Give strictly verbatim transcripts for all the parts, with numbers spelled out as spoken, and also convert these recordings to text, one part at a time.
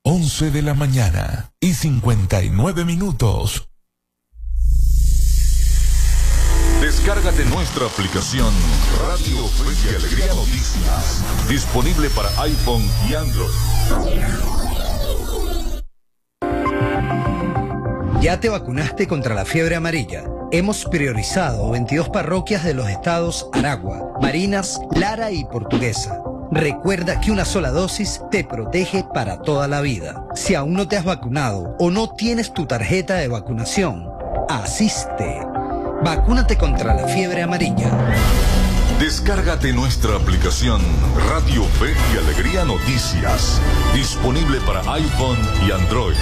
once de la mañana y cincuenta y nueve minutos. Descárgate nuestra aplicación Radio Fe y Alegría Noticias, disponible para iPhone y Android. ¿Ya te vacunaste contra la fiebre amarilla? Hemos priorizado veintidós parroquias de los estados Aragua, Barinas, Lara y Portuguesa. Recuerda que una sola dosis te protege para toda la vida. Si aún no te has vacunado o no tienes tu tarjeta de vacunación, asiste. Vacúnate contra la fiebre amarilla. Descárgate nuestra aplicación Radio Fe y Alegría Noticias, disponible para iPhone y Android.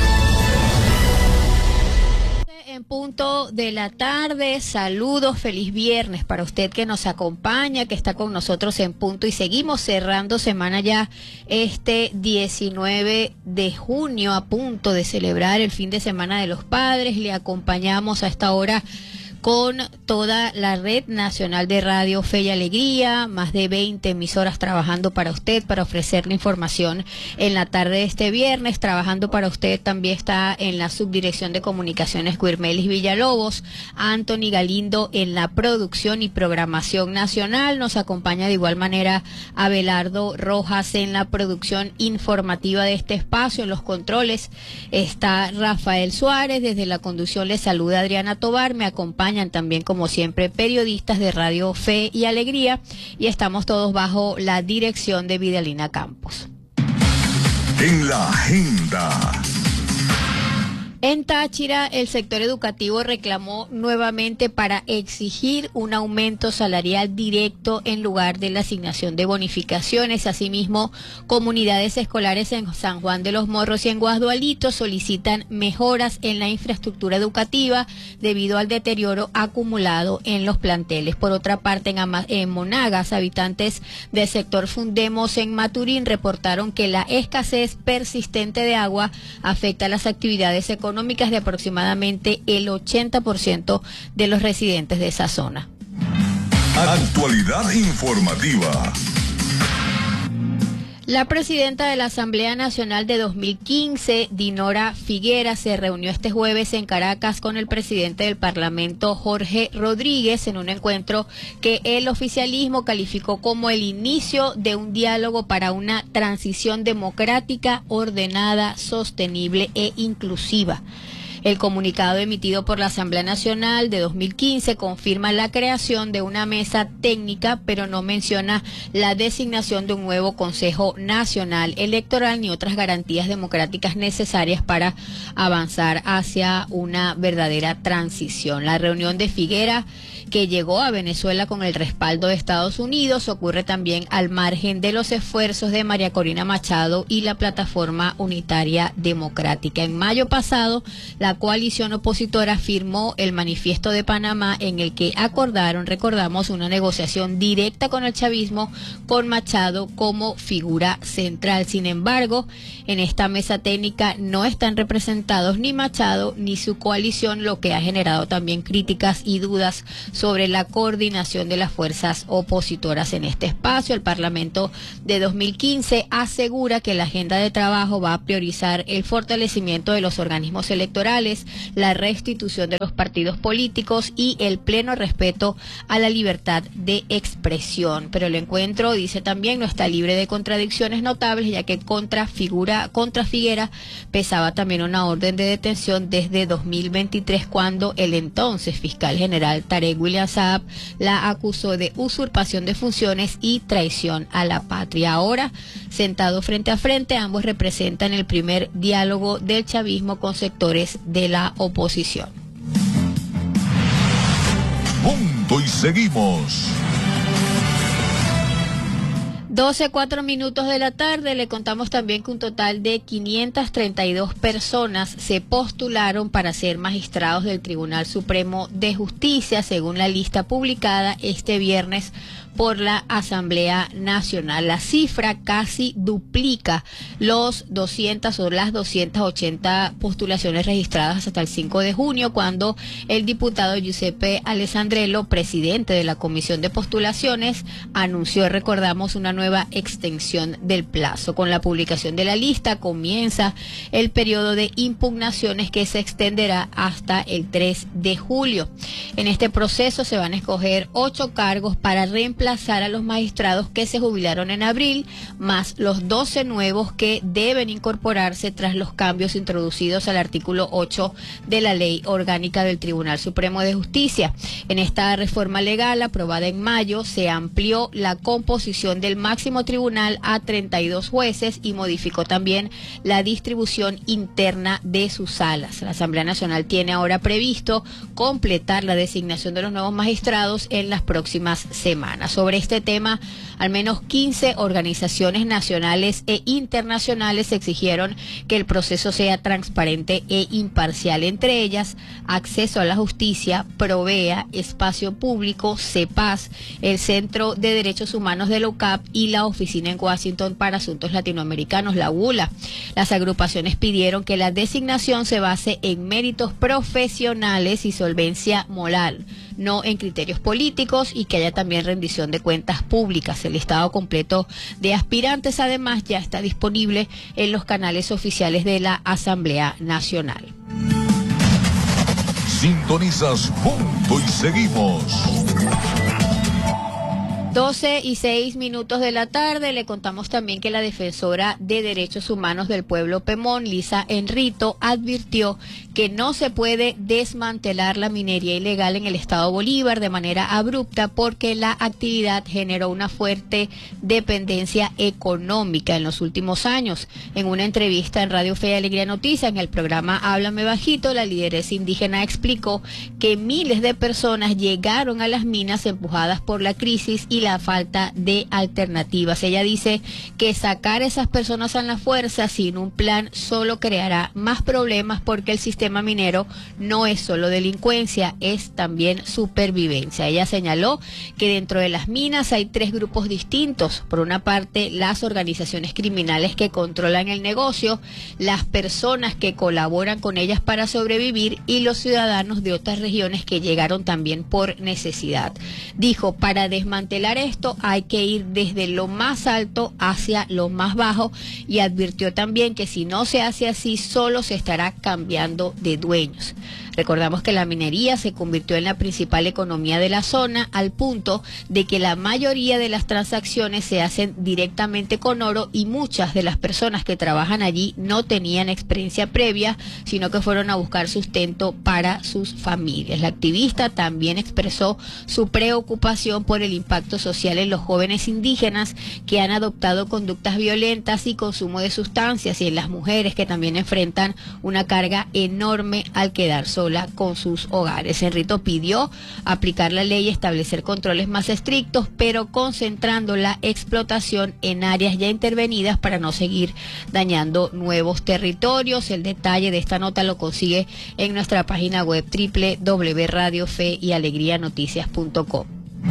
En punto de la tarde, saludos, feliz viernes para usted que nos acompaña, que está con nosotros en punto, y seguimos cerrando semana ya este diecinueve de junio, a punto de celebrar el fin de semana de los padres. Le acompañamos a esta hora con toda la red nacional de Radio Fe y Alegría, más de veinte emisoras trabajando para usted, para ofrecerle información en la tarde de este viernes. Trabajando para usted también está en la subdirección de comunicaciones Guirmelis Villalobos, Anthony Galindo en la producción y programación nacional. Nos acompaña de igual manera Abelardo Rojas en la producción informativa de este espacio. En los controles está Rafael Suárez, desde la conducción le saluda Adriana Tobar. Me acompaña también, como siempre, periodistas de Radio Fe y Alegría, y estamos todos bajo la dirección de Vidalina Campos. En la agenda. En Táchira, el sector educativo reclamó nuevamente para exigir un aumento salarial directo en lugar de la asignación de bonificaciones. Asimismo, comunidades escolares en San Juan de los Morros y en Guasdualito solicitan mejoras en la infraestructura educativa debido al deterioro acumulado en los planteles. Por otra parte, en, Ama en Monagas, habitantes del sector Fundemos en Maturín reportaron que la escasez persistente de agua afecta las actividades económicas económicas de aproximadamente el ochenta por ciento de los residentes de esa zona. Actualidad informativa. La presidenta de la Asamblea Nacional de dos mil quince, Dinora Figuera, se reunió este jueves en Caracas con el presidente del Parlamento, Jorge Rodríguez, en un encuentro que el oficialismo calificó como el inicio de un diálogo para una transición democrática, ordenada, sostenible e inclusiva. El comunicado emitido por la Asamblea Nacional de dos mil quince confirma la creación de una mesa técnica, pero no menciona la designación de un nuevo Consejo Nacional Electoral ni otras garantías democráticas necesarias para avanzar hacia una verdadera transición. La reunión de Figuera, que llegó a Venezuela con el respaldo de Estados Unidos, ocurre también al margen de los esfuerzos de María Corina Machado y la Plataforma Unitaria Democrática. En mayo pasado, la coalición opositora firmó el Manifiesto de Panamá, en el que acordaron, recordamos, una negociación directa con el chavismo, con Machado como figura central. Sin embargo, en esta mesa técnica no están representados ni Machado ni su coalición, lo que ha generado también críticas y dudas sobre la coordinación de las fuerzas opositoras en este espacio. El Parlamento de dos mil quince asegura que la agenda de trabajo va a priorizar el fortalecimiento de los organismos electorales, la restitución de los partidos políticos y el pleno respeto a la libertad de expresión. Pero el encuentro, dice también, no está libre de contradicciones notables, ya que contra figura, contra Figuera pesaba también una orden de detención desde dos mil veintitrés, cuando el entonces fiscal general Tarek William Saab la acusó de usurpación de funciones y traición a la patria. Ahora, sentados frente a frente, ambos representan el primer diálogo del chavismo con sectores de la oposición. Punto y seguimos. doce, cuatro minutos de la tarde. Le contamos también que un total de quinientas treinta y dos personas se postularon para ser magistrados del Tribunal Supremo de Justicia, según la lista publicada este viernes por la Asamblea Nacional. La cifra casi duplica los doscientas o las doscientas ochenta postulaciones registradas hasta el cinco de junio, cuando el diputado Giuseppe Alessandrello, presidente de la Comisión de Postulaciones, anunció, recordamos, una nueva nueva extensión del plazo. Con la publicación de la lista comienza el periodo de impugnaciones que se extenderá hasta el tres de julio. En este proceso se van a escoger ocho cargos para reemplazar a los magistrados que se jubilaron en abril, más los doce nuevos que deben incorporarse tras los cambios introducidos al artículo ocho de la Ley Orgánica del Tribunal Supremo de Justicia. En esta reforma legal aprobada en mayo se amplió la composición del máximo tribunal a treinta y dos jueces y modificó también la distribución interna de sus salas. La Asamblea Nacional tiene ahora previsto completar la designación de los nuevos magistrados en las próximas semanas. Sobre este tema, al menos quince organizaciones nacionales e internacionales exigieron que el proceso sea transparente e imparcial, entre ellas Acceso a la Justicia, Provea, Espacio Público, CEPAS, el Centro de Derechos Humanos de la U C A P y la Oficina en Washington para Asuntos Latinoamericanos, la U L A. Las agrupaciones pidieron que la designación se base en méritos profesionales y solvencia moral, no en criterios políticos, y que haya también rendición de cuentas públicas. El listado completo de aspirantes además ya está disponible en los canales oficiales de la Asamblea Nacional. Sintonizas Punto y Seguimos. doce y seis minutos de la tarde. Le contamos también que la defensora de derechos humanos del pueblo Pemón, Lisa Enrito, advirtió que no se puede desmantelar la minería ilegal en el estado Bolívar de manera abrupta porque la actividad generó una fuerte dependencia económica en los últimos años. En una entrevista en Radio Fe y Alegría Noticias, en el programa Háblame Bajito, la lideresa indígena explicó que miles de personas llegaron a las minas empujadas por la crisis y la falta de alternativas. Ella dice que sacar a esas personas a la fuerza sin un plan solo creará más problemas porque el sistema minero no es solo delincuencia, es también supervivencia. Ella señaló que dentro de las minas hay tres grupos distintos. Por una parte, las organizaciones criminales que controlan el negocio, las personas que colaboran con ellas para sobrevivir y los ciudadanos de otras regiones que llegaron también por necesidad. Dijo, para desmantelar esto hay que ir desde lo más alto hacia lo más bajo, y advirtió también que si no se hace así solo se estará cambiando de dueños. Recordamos que la minería se convirtió en la principal economía de la zona al punto de que la mayoría de las transacciones se hacen directamente con oro y muchas de las personas que trabajan allí no tenían experiencia previa, sino que fueron a buscar sustento para sus familias. La activista también expresó su preocupación por el impacto social en los jóvenes indígenas que han adoptado conductas violentas y consumo de sustancias, y en las mujeres que también enfrentan una carga enorme al quedar solas con sus hogares. Enrito pidió aplicar la ley y establecer controles más estrictos, pero concentrando la explotación en áreas ya intervenidas para no seguir dañando nuevos territorios. El detalle de esta nota lo consigue en nuestra página web doble u doble u doble u punto radio fe y alegría noticias punto com.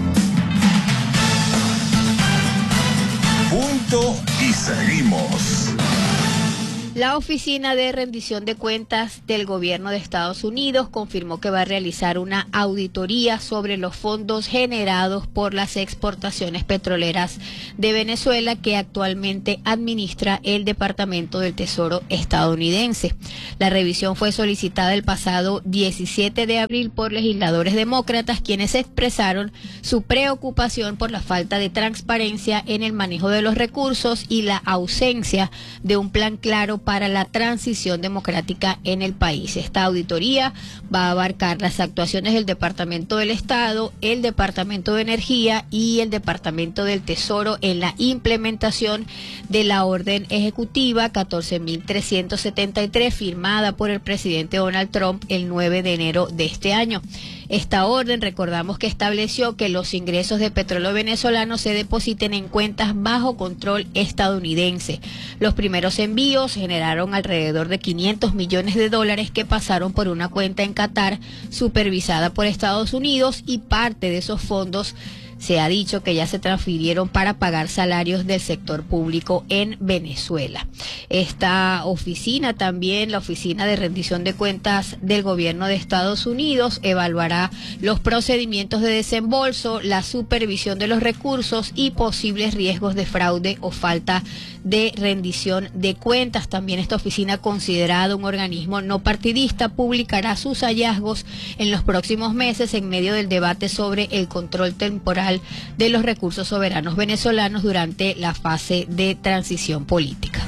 Punto y seguimos. La Oficina de Rendición de Cuentas del Gobierno de Estados Unidos confirmó que va a realizar una auditoría sobre los fondos generados por las exportaciones petroleras de Venezuela que actualmente administra el Departamento del Tesoro estadounidense. La revisión fue solicitada el pasado diecisiete de abril por legisladores demócratas, quienes expresaron su preocupación por la falta de transparencia en el manejo de los recursos y la ausencia de un plan claro para la transición democrática en el país. Esta auditoría va a abarcar las actuaciones del Departamento del Estado, el Departamento de Energía y el Departamento del Tesoro en la implementación de la orden ejecutiva catorce mil trescientos setenta y tres firmada por el presidente Donald Trump el nueve de enero de este año. Esta orden, recordamos que estableció que los ingresos de petróleo venezolano se depositen en cuentas bajo control estadounidense. Los primeros envíos generaron alrededor de quinientos millones de dólares que pasaron por una cuenta en Qatar supervisada por Estados Unidos, y parte de esos fondos se ha dicho que ya se transfirieron para pagar salarios del sector público en Venezuela. Esta oficina también, la Oficina de Rendición de Cuentas del Gobierno de Estados Unidos, evaluará los procedimientos de desembolso, la supervisión de los recursos y posibles riesgos de fraude o falta de rendición de cuentas. También esta oficina, considerada un organismo no partidista, publicará sus hallazgos en los próximos meses en medio del debate sobre el control temporal de los recursos soberanos venezolanos durante la fase de transición política.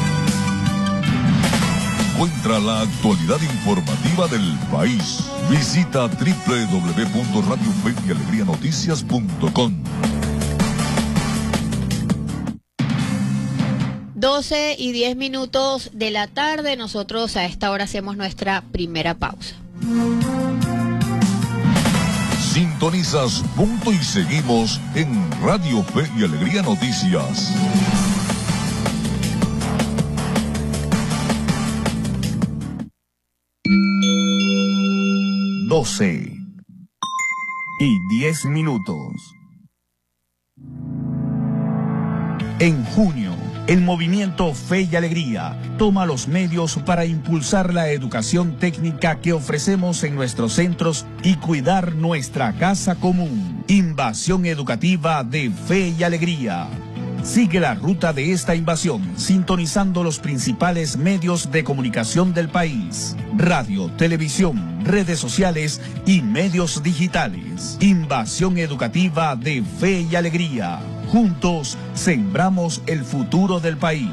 Encuentra la actualidad informativa del país. Visita doble u doble u doble u punto radio fe y alegría noticias punto com. doce y diez minutos de la tarde. Nosotros a esta hora hacemos nuestra primera pausa. Sintonizas Punto y Seguimos en Radio Fe y Alegría Noticias. doce y diez minutos. En junio, el movimiento Fe y Alegría toma los medios para impulsar la educación técnica que ofrecemos en nuestros centros y cuidar nuestra casa común. Invasión educativa de Fe y Alegría. Sigue la ruta de esta invasión sintonizando los principales medios de comunicación del país: radio, televisión, redes sociales y medios digitales. Invasión educativa de Fe y Alegría. Juntos sembramos el futuro del país.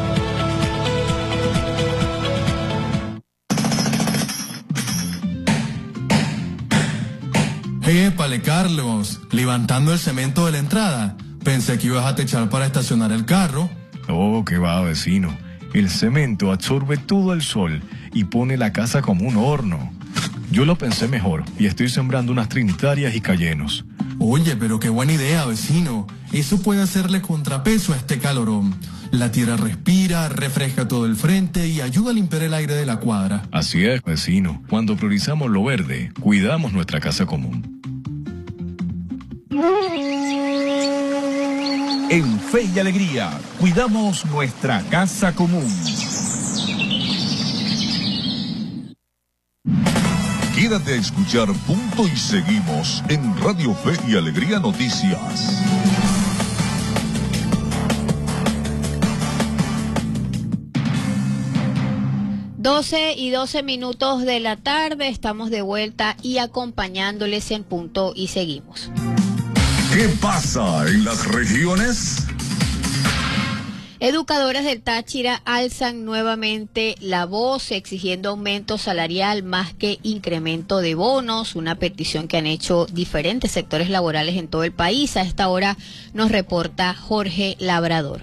Épale, Carlos, levantando el cemento de la entrada. Pensé que ibas a techar para estacionar el carro. Oh, qué va, vecino. El cemento absorbe todo el sol y pone la casa como un horno. Yo lo pensé mejor y estoy sembrando unas trinitarias y cayenos. Oye, pero qué buena idea, vecino. Eso puede hacerle contrapeso a este calorón. La tierra respira, refresca todo el frente y ayuda a limpiar el aire de la cuadra. Así es, vecino. Cuando priorizamos lo verde, cuidamos nuestra casa común. En Fe y Alegría, cuidamos nuestra casa común. Quédate a escuchar Punto y Seguimos en Radio Fe y Alegría Noticias. doce y doce minutos de la tarde, estamos de vuelta y acompañándoles en Punto y Seguimos. ¿Qué pasa en las regiones? Educadores del Táchira alzan nuevamente la voz exigiendo aumento salarial más que incremento de bonos, una petición que han hecho diferentes sectores laborales en todo el país. A esta hora nos reporta Jorge Labrador.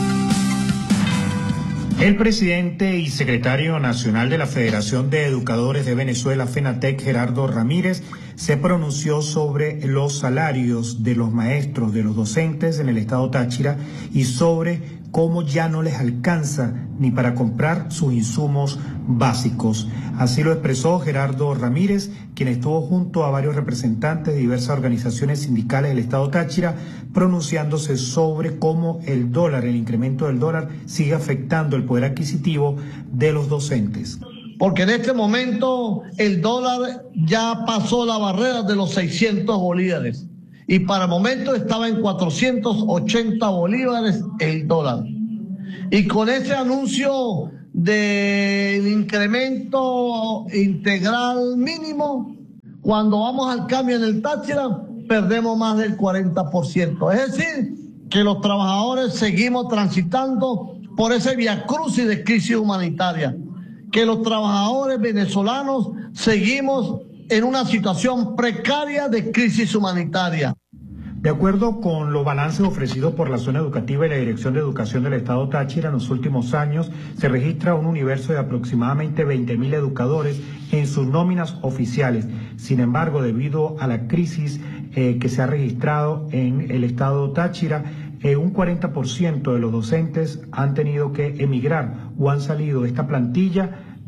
El presidente y secretario nacional de la Federación de Educadores de Venezuela, FENATEC, Gerardo Ramírez, se pronunció sobre los salarios de los maestros, de los docentes en el estado Táchira y sobre cómo ya no les alcanza ni para comprar sus insumos básicos. Así lo expresó Gerardo Ramírez, quien estuvo junto a varios representantes de diversas organizaciones sindicales del estado Táchira, pronunciándose sobre cómo el dólar, el incremento del dólar, sigue afectando el poder adquisitivo de los docentes. Porque en este momento el dólar ya pasó la barrera de los seiscientos bolívares. Y para el momento estaba en cuatrocientos ochenta bolívares el dólar. Y con ese anuncio del incremento integral mínimo, cuando vamos al cambio en el Táchira, perdemos más del cuarenta por ciento. Es decir, que los trabajadores seguimos transitando por ese viacrucis de crisis humanitaria. Que los trabajadores venezolanos seguimos en una situación precaria de crisis humanitaria. De acuerdo con los balances ofrecidos por la zona educativa y la Dirección de Educación del Estado Táchira, en los últimos años se registra un universo de aproximadamente veinte mil educadores en sus nóminas oficiales. Sin embargo, debido a la crisis eh, que se ha registrado en el Estado Táchira, eh, un cuarenta por ciento de los docentes han tenido que emigrar o han salido de esta plantilla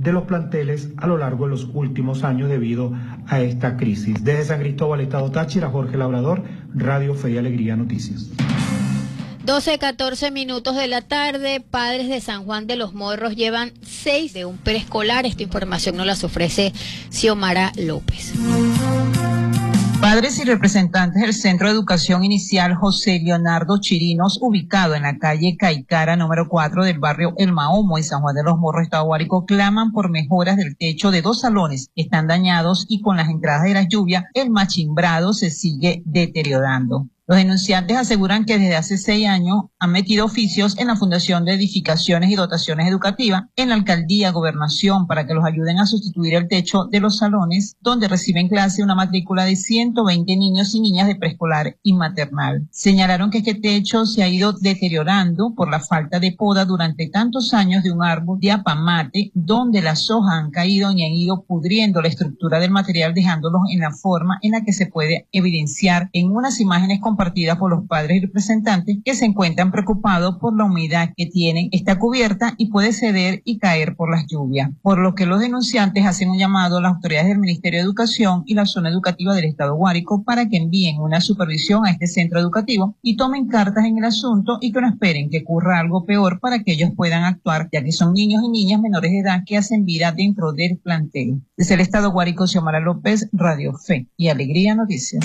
de los planteles a lo largo de los últimos años debido a esta crisis. Desde San Cristóbal, Estado Táchira, Jorge Labrador, Radio Fe y Alegría Noticias. doce, catorce minutos de la tarde, padres de San Juan de los Morros llevan seis de un preescolar. Esta información nos las ofrece Xiomara López. Padres y representantes del Centro de Educación Inicial José Leonardo Chirinos, ubicado en la calle Caicara número cuatro del barrio El Mahomo en San Juan de los Morros, Estado Guárico, claman por mejoras del techo de dos salones que están dañados y con las entradas de la lluvia el machimbrado se sigue deteriorando. Los denunciantes aseguran que desde hace seis años han metido oficios en la Fundación de Edificaciones y Dotaciones Educativas, en la Alcaldía, Gobernación, para que los ayuden a sustituir el techo de los salones donde reciben clase una matrícula de ciento veinte niños y niñas de preescolar y maternal. Señalaron que este techo se ha ido deteriorando por la falta de poda durante tantos años de un árbol de apamate, donde las hojas han caído y han ido pudriendo la estructura del material, dejándolos en la forma en la que se puede evidenciar en unas imágenes compartidas por los padres y representantes que se encuentran preocupados por la humedad que tienen esta cubierta y puede ceder y caer por las lluvias. Por lo que los denunciantes hacen un llamado a las autoridades del Ministerio de Educación y la zona educativa del Estado Guárico para que envíen una supervisión a este centro educativo y tomen cartas en el asunto y que no esperen que ocurra algo peor para que ellos puedan actuar, ya que son niños y niñas menores de edad que hacen vida dentro del plantel. Desde el Estado Guárico, Xiomara López, Radio Fe y Alegría Noticias.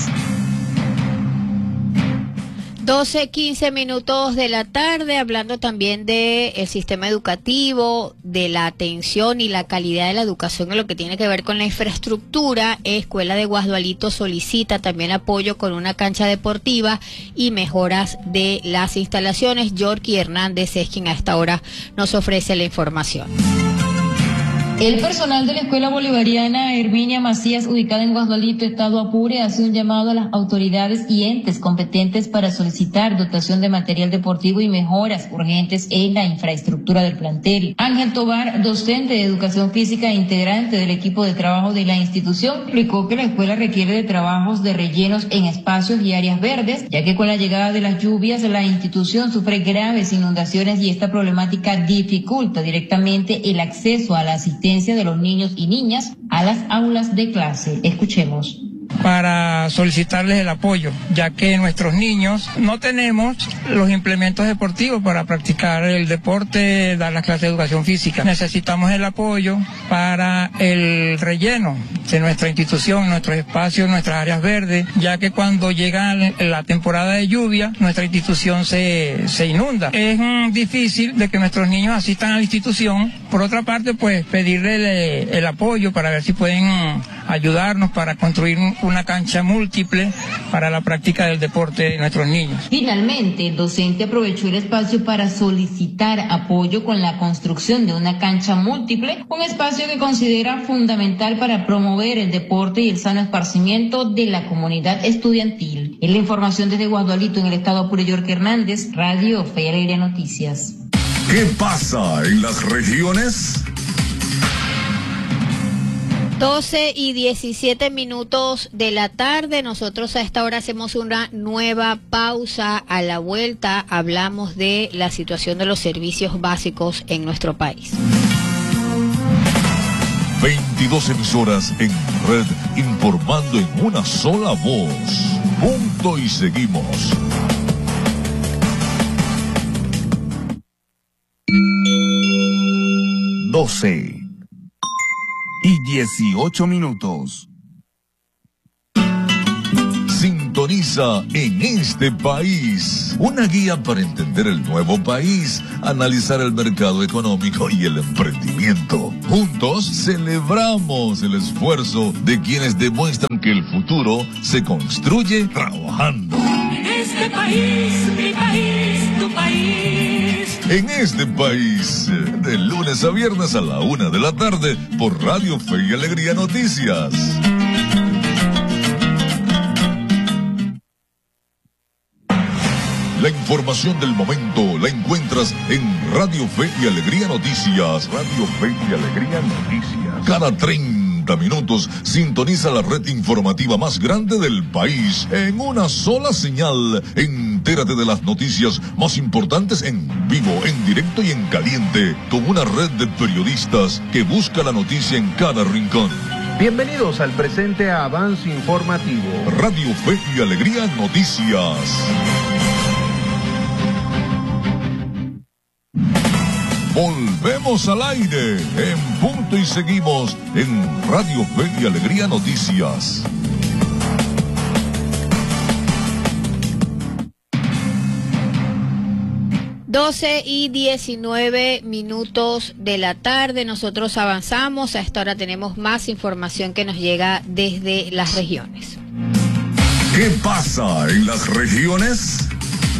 doce, quince minutos de la tarde, hablando también del sistema educativo, de la atención y la calidad de la educación en lo que tiene que ver con la infraestructura. Escuela de Guasdualito solicita también apoyo con una cancha deportiva y mejoras de las instalaciones. Yorky Hernández es quien a esta hora nos ofrece la información. El personal de la Escuela Bolivariana Herminia Macías, ubicada en Guasdualito, Estado Apure, hace un llamado a las autoridades y entes competentes para solicitar dotación de material deportivo y mejoras urgentes en la infraestructura del plantel. Ángel Tobar, docente de Educación Física e integrante del equipo de trabajo de la institución, explicó que la escuela requiere de trabajos de rellenos en espacios y áreas verdes, ya que con la llegada de las lluvias la institución sufre graves inundaciones y esta problemática dificulta directamente el acceso a la asistencia de los niños y niñas a las aulas de clase. Escuchemos. Para solicitarles el apoyo, ya que nuestros niños no tenemos los implementos deportivos para practicar el deporte, dar las clases de educación física. Necesitamos el apoyo para el relleno de nuestra institución, nuestros espacios, nuestras áreas verdes, ya que cuando llega la temporada de lluvia, nuestra institución se, se inunda. Es mm, difícil de que nuestros niños asistan a la institución. Por otra parte, pues pedirle el, el apoyo para ver si pueden ayudarnos para construir una cancha múltiple para la práctica del deporte de nuestros niños. Finalmente, el docente aprovechó el espacio para solicitar apoyo con la construcción de una cancha múltiple, un espacio que considera fundamental para promover el deporte y el sano esparcimiento de la comunidad estudiantil. En la información desde Guasdualito, en el Estado Apure, Yorky Hernández, Radio Fe y Alegría Noticias. ¿Qué pasa en las regiones? doce y diecisiete minutos de la tarde. Nosotros a esta hora hacemos una nueva pausa. A la vuelta hablamos de la situación de los servicios básicos en nuestro país. veintidós emisoras en red informando en una sola voz. Punto y seguimos. doce y dieciocho minutos. Sintoniza En este País, una guía para entender el nuevo país, analizar el mercado económico y el emprendimiento. Juntos celebramos el esfuerzo de quienes demuestran que el futuro se construye trabajando. Este país, mi país, tu país. En este país, de lunes a viernes a la una de la tarde, por Radio Fe y Alegría Noticias. La información del momento la encuentras en Radio Fe y Alegría Noticias. Radio Fe y Alegría Noticias. Cada treinta treinta minutos, sintoniza la red informativa más grande del país en una sola señal. Entérate de las noticias más importantes en vivo, en directo y en caliente, con una red de periodistas que busca la noticia en cada rincón. Bienvenidos al presente avance informativo. Radio Fe y Alegría Noticias. Volvemos al aire en punto y seguimos en Radio Fe y Alegría Noticias. doce y diecinueve minutos de la tarde, nosotros avanzamos. A esta hora tenemos más información que nos llega desde las regiones. ¿Qué pasa en las regiones?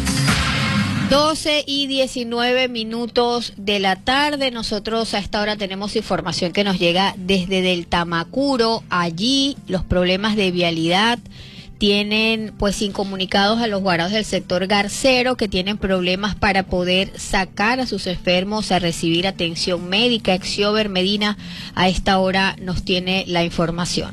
doce y diecinueve minutos de la tarde, nosotros a esta hora tenemos información que nos llega desde del Tamacuro. Allí los problemas de vialidad tienen pues incomunicados a los guarados del sector Garcero, que tienen problemas para poder sacar a sus enfermos a recibir atención médica. Exiober Medina a esta hora nos tiene la información.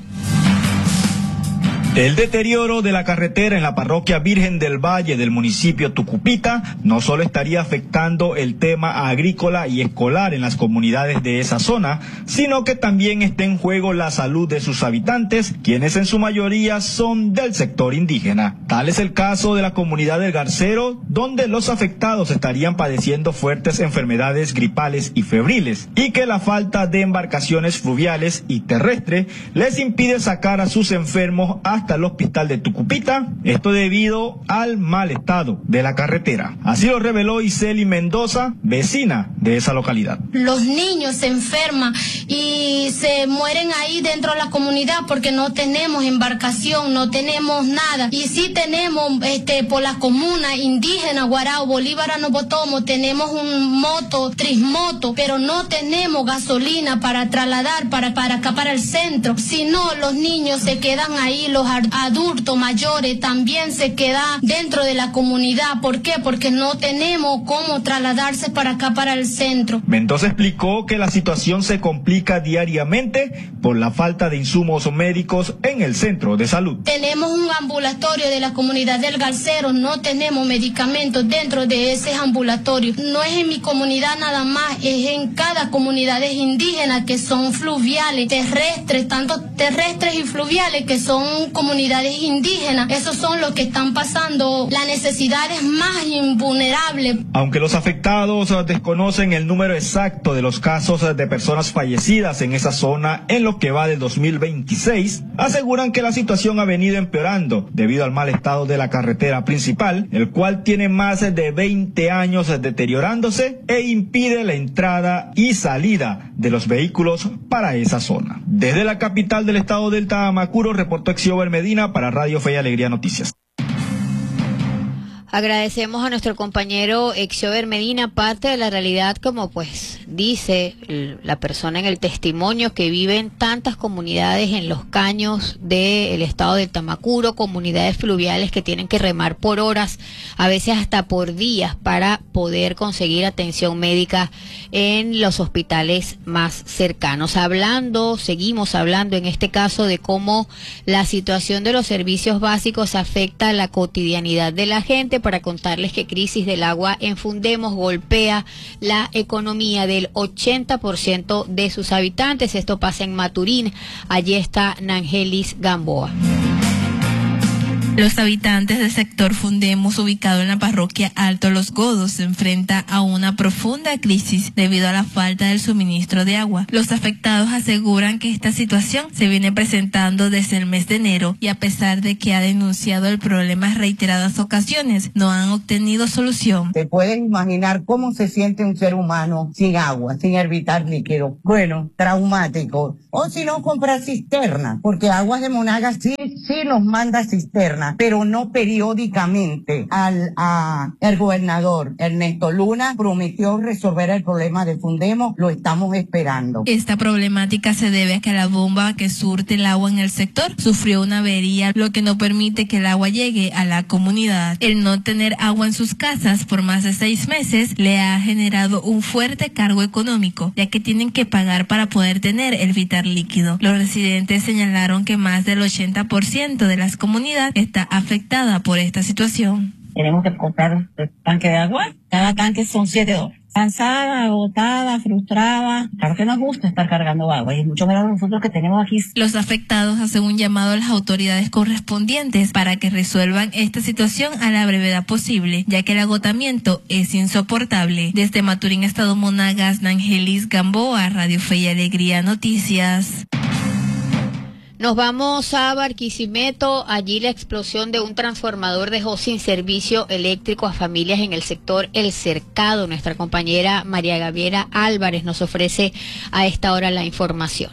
El deterioro de la carretera en la parroquia Virgen del Valle del municipio Tucupita no solo estaría afectando el tema agrícola y escolar en las comunidades de esa zona, sino que también está en juego la salud de sus habitantes, quienes en su mayoría son del sector indígena. Tal es el caso de la comunidad del Garcero, donde los afectados estarían padeciendo fuertes enfermedades gripales y febriles, y que la falta de embarcaciones fluviales y terrestres les impide sacar a sus enfermos hasta hasta el hospital de Tucupita, esto debido al mal estado de la carretera. Así lo reveló Iseli Mendoza, vecina de esa localidad. Los niños se enferman y se mueren ahí dentro de la comunidad porque no tenemos embarcación, no tenemos nada. Y sí tenemos este por la comuna indígena, Guarao, Bolívar, Novotomo, tenemos un moto, trismoto, pero no tenemos gasolina para trasladar, para, para acá para el centro. Si no, los niños se quedan ahí, los adultos mayores también se quedan dentro de la comunidad. ¿Por qué? Porque no tenemos cómo trasladarse para acá, para el centro. Mendoza explicó que la situación se complica diariamente por la falta de insumos médicos en el centro de salud. Tenemos un ambulatorio de la comunidad del Garcero, no tenemos medicamentos dentro de ese ambulatorio. No es en mi comunidad nada más, es en cada comunidad indígena que son fluviales, terrestres, tanto terrestres y fluviales que son comunidades indígenas. Esos son los que están pasando las necesidades más vulnerables. Aunque los afectados desconocen el número exacto de los casos de personas fallecidas en esa zona en lo que va del dos mil veintiséis, aseguran que la situación ha venido empeorando debido al mal estado de la carretera principal, el cual tiene más de veinte años deteriorándose e impide la entrada y salida de los vehículos para esa zona. Desde la capital del estado del Tamacuro, reportó Exiober Medina para Radio Fe y Alegría Noticias. Agradecemos a nuestro compañero Exiober Medina, parte de la realidad, como pues dice la persona en el testimonio, que viven tantas comunidades en los caños del estado del Tamacuro, comunidades fluviales que tienen que remar por horas, a veces hasta por días, para poder conseguir atención médica en los hospitales más cercanos. Hablando, seguimos hablando en este caso de cómo la situación de los servicios básicos afecta la cotidianidad de la gente, para contarles que crisis del agua en Fundemos golpea la economía del ochenta por ciento de sus habitantes. Esto pasa en Maturín. Allí está Nangelis Gamboa. Los habitantes del sector Fundemos, ubicado en la parroquia Alto Los Godos, se enfrenta a una profunda crisis debido a la falta del suministro de agua. Los afectados aseguran que esta situación se viene presentando desde el mes de enero y, a pesar de que ha denunciado el problema en reiteradas ocasiones, no han obtenido solución. ¿Te puedes imaginar cómo se siente un ser humano sin agua, sin el vital líquido? Bueno, traumático. O si no, comprar cisterna, porque Aguas de Monagas sí, sí nos manda cisterna. personas, pero no periódicamente. Al a, el gobernador Ernesto Luna prometió resolver el problema de Fundemo, lo estamos esperando. Esta problemática se debe a que la bomba que surte el agua en el sector sufrió una avería, lo que no permite que el agua llegue a la comunidad. El no tener agua en sus casas por más de seis meses le ha generado un fuerte cargo económico, ya que tienen que pagar para poder tener el vital líquido. Los residentes señalaron que más del ochenta por ciento de las comunidades está afectada por esta situación. Tenemos que comprar el tanque de agua. Cada tanque son siete dólares. Cansada, agotada, frustrada. Claro que nos gusta estar cargando agua y mucho menos nosotros que tenemos aquí. Los afectados hacen un llamado a las autoridades correspondientes para que resuelvan esta situación a la brevedad posible, ya que el agotamiento es insoportable. Desde Maturín, Estado Monagas, Nangelis Gamboa, Radio Fe y Alegría Noticias. Nos vamos a Barquisimeto. Allí la explosión de un transformador dejó sin servicio eléctrico a familias en el sector El Cercado. Nuestra compañera María Gabriela Álvarez nos ofrece a esta hora la información.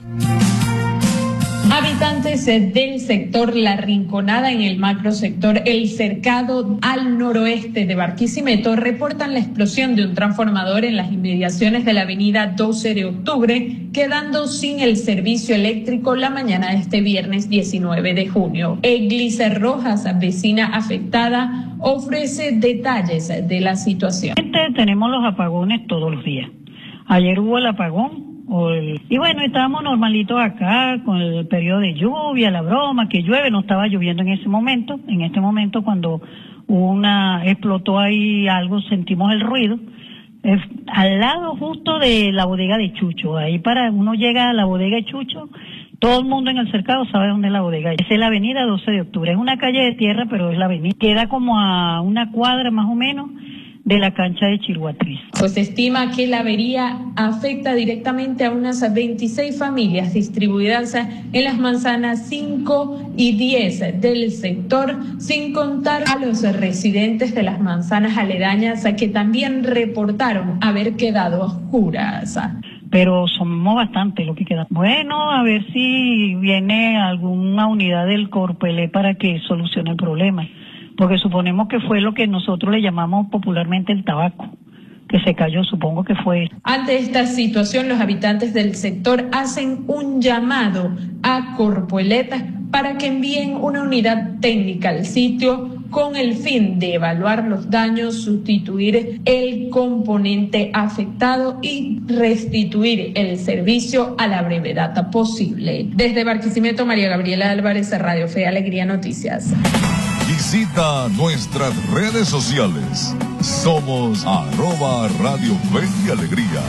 Habitantes del sector La Rinconada en el macrosector El Cercado al noroeste de Barquisimeto reportan la explosión de un transformador en las inmediaciones de la avenida doce de octubre, quedando sin el servicio eléctrico la mañana de este viernes diecinueve de junio. Eglice Rojas, vecina afectada, ofrece detalles de la situación. Tenemos los apagones todos los días. Ayer hubo el apagón. Y bueno, estábamos normalitos acá con el periodo de lluvia, la broma, que llueve, no estaba lloviendo en ese momento. En este momento cuando una explotó ahí algo, sentimos el ruido. Es al lado justo de la bodega de Chucho. Ahí para uno llega a la bodega de Chucho, todo el mundo en el cercado sabe dónde es la bodega. Esa es la avenida doce de octubre. Es una calle de tierra, pero es la avenida. Queda como a una cuadra más o menos de la cancha de Chirguatriz. Pues se estima que la avería afecta directamente a unas veintiséis familias distribuidas en las manzanas cinco y diez del sector, sin contar a los residentes de las manzanas aledañas que también reportaron haber quedado oscuras. Pero somos bastante lo que queda. Bueno, a ver si viene alguna unidad del Corpelé para que solucione el problema. Porque suponemos que fue lo que nosotros le llamamos popularmente el tabaco, que se cayó, supongo que fue. Ante esta situación, los habitantes del sector hacen un llamado a Corpoeleta para que envíen una unidad técnica al sitio con el fin de evaluar los daños, sustituir el componente afectado y restituir el servicio a la brevedad posible. Desde Barquisimeto, María Gabriela Álvarez, Radio Fe, Alegría Noticias. Visita nuestras redes sociales. Somos arroba Radio Fe y Alegría.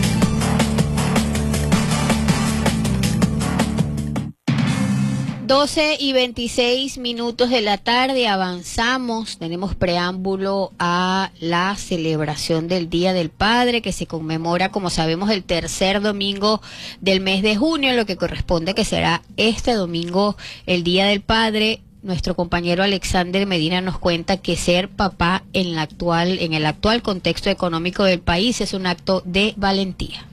doce y veintiséis minutos de la tarde, avanzamos, tenemos preámbulo a la celebración del Día del Padre, que se conmemora, como sabemos, el tercer domingo del mes de junio, lo que corresponde que será este domingo el Día del Padre. Nuestro compañero Alexander Medina nos cuenta que ser papá en la actual, en el actual contexto económico del país es un acto de valentía.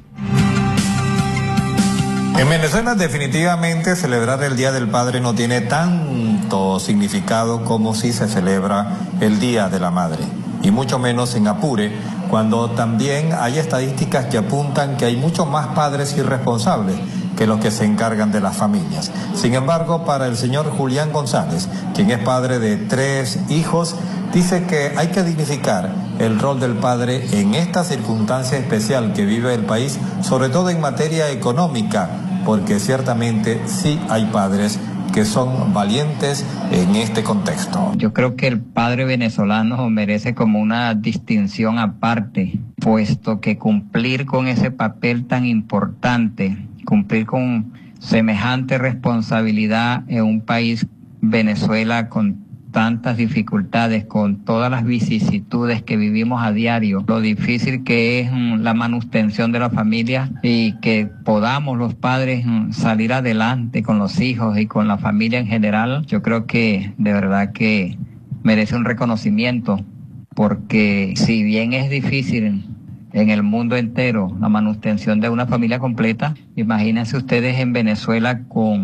En Venezuela definitivamente celebrar el Día del Padre no tiene tanto significado como si se celebra el Día de la Madre, y mucho menos en Apure, cuando también hay estadísticas que apuntan que hay muchos más padres irresponsables que los que se encargan de las familias. Sin embargo, para el señor Julián González, quien es padre de tres hijos, dice que hay que dignificar el rol del padre en esta circunstancia especial que vive el país, sobre todo en materia económica, porque ciertamente sí hay padres que son valientes en este contexto. Yo creo que el padre venezolano merece como una distinción aparte, puesto que cumplir con ese papel tan importante, cumplir con semejante responsabilidad en un país, Venezuela, con tantas dificultades, con todas las vicisitudes que vivimos a diario, lo difícil que es la manutención de la familia, y que podamos los padres salir adelante con los hijos y con la familia en general, yo creo que de verdad que merece un reconocimiento, porque si bien es difícil en el mundo entero la manutención de una familia completa, imagínense ustedes en Venezuela con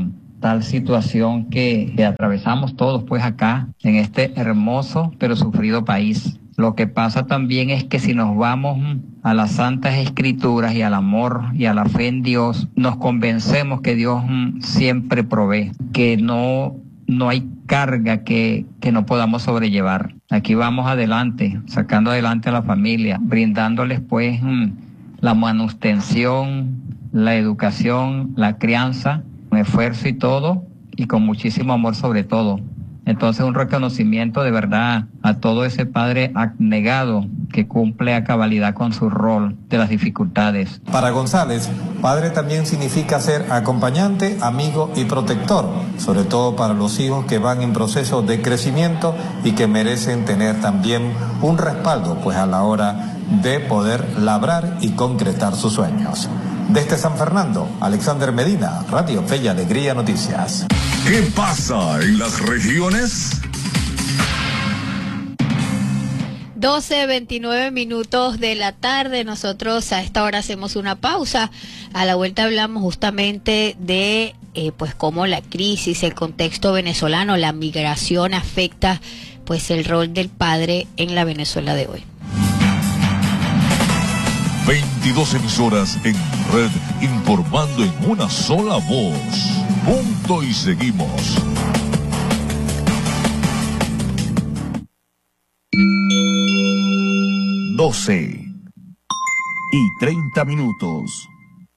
tal situación que, que atravesamos todos pues acá en este hermoso pero sufrido país. Lo que pasa también es que si nos vamos a las santas escrituras y al amor y a la fe en Dios, nos convencemos que Dios siempre provee, que no, no hay carga que, que no podamos sobrellevar. Aquí vamos adelante, sacando adelante a la familia, brindándoles pues la manutención, la educación, la crianza, con esfuerzo y todo, y con muchísimo amor sobre todo. Entonces un reconocimiento de verdad a todo ese padre abnegado que cumple a cabalidad con su rol de las dificultades. Para González, padre también significa ser acompañante, amigo y protector, sobre todo para los hijos que van en proceso de crecimiento y que merecen tener también un respaldo pues a la hora de poder labrar y concretar sus sueños. Desde San Fernando, Alexander Medina, Radio Fe y Alegría Noticias. ¿Qué pasa en las regiones? doce veintinueve minutos de la tarde. Nosotros a esta hora hacemos una pausa. A la vuelta hablamos justamente de eh, pues cómo la crisis, el contexto venezolano, la migración afecta pues el rol del padre en la Venezuela de hoy. veintidós emisoras en red informando en una sola voz. Punto y seguimos. doce y treinta minutos.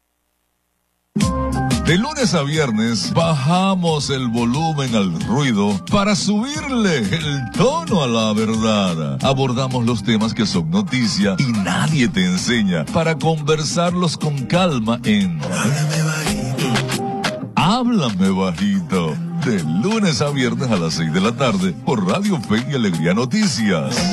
De lunes a viernes bajamos el volumen al ruido para subirle el tono a la verdad. Abordamos los temas que son noticia y nadie te enseña para conversarlos con calma en Háblame Bajito. Háblame Bajito. De lunes a viernes a las seis de la tarde por Radio Fe y Alegría Noticias.